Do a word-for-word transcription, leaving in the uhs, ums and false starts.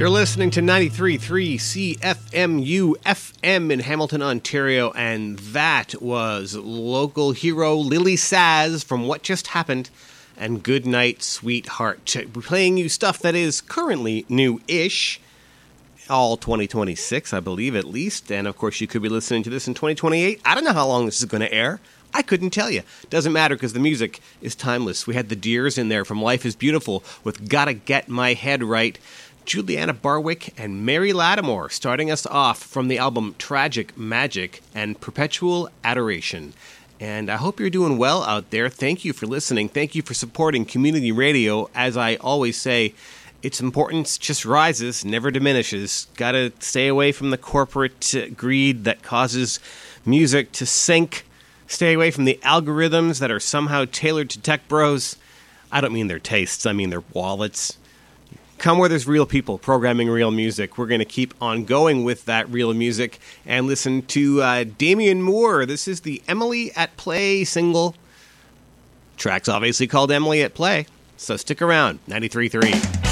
You're listening to ninety-three point three C F M U F M in Hamilton, Ontario, and that was local hero Lily Saz from What Just Happened and Good Night, Sweetheart. We're playing you stuff that is currently new-ish, all twenty twenty-six, I believe, at least, and of course you could be listening to this in twenty twenty-eight. I don't know how long this is going to air. I couldn't tell you. Doesn't matter because the music is timeless. We had the Deers in there from Life is Beautiful with Gotta Get My Head Right. Juliana Barwick and Mary Lattimore starting us off from the album Tragic Magic and Perpetual Adoration. And I hope you're doing well out there. Thank you for listening. Thank you for supporting community radio. As I always say, its importance just rises, never diminishes. Gotta stay away from the corporate uh, greed that causes music to sink. Stay away from the algorithms that are somehow tailored to tech bros. I don't mean their tastes, I mean their wallets. Come where there's real people programming real music. We're going to keep on going with that real music and listen to uh, Damian Moore. This is the Emily at Play single. Track's obviously called Emily at Play, so stick around. ninety-three point three.